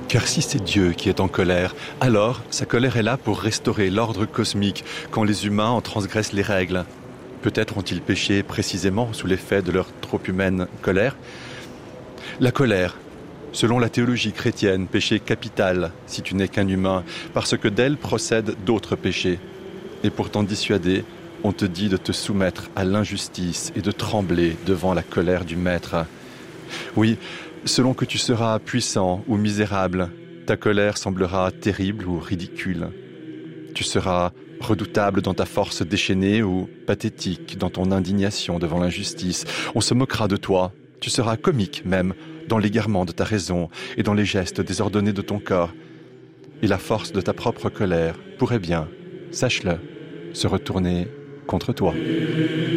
Car si c'est Dieu qui est en colère, alors sa colère est là pour restaurer l'ordre cosmique quand les humains en transgressent les règles. Peut-être ont-ils péché précisément sous l'effet de leur trop humaine colère. La colère, selon la théologie chrétienne, péché capital si tu n'es qu'un humain, parce que d'elle procèdent d'autres péchés. Et pour t'en dissuader, on te dit de te soumettre à l'injustice et de trembler devant la colère du Maître. Oui, selon que tu seras puissant ou misérable, ta colère semblera terrible ou ridicule. Tu seras redoutable dans ta force déchaînée ou pathétique dans ton indignation devant l'injustice. On se moquera de toi. Tu seras comique même dans l'égarement de ta raison et dans les gestes désordonnés de ton corps. Et la force de ta propre colère pourrait bien, sache-le, se retourner contre toi.